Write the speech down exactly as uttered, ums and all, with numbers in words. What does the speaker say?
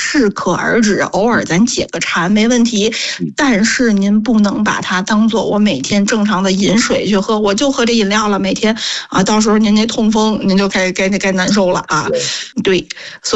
适可而止，偶尔咱解个馋没问题，但是您不能把它当做我每天正常的饮水去喝，我就喝这饮料了，每天啊，到时候您那痛风您就该该该难受了啊，对。